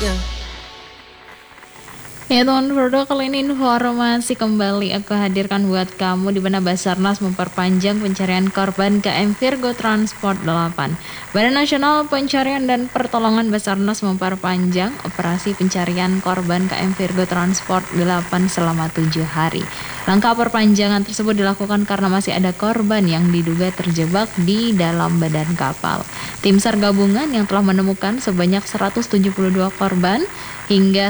Ya teman Frodo, kali ini informasi kembali aku hadirkan buat kamu di mana Basarnas memperpanjang pencarian korban KM Virgo Transport 8. Badan Nasional Pencarian dan Pertolongan Basarnas memperpanjang operasi pencarian korban KM Virgo Transport 8 selama 7 hari. Langkah perpanjangan tersebut dilakukan karena masih ada korban yang diduga terjebak di dalam badan kapal. Tim SAR gabungan yang telah menemukan sebanyak 172 korban hingga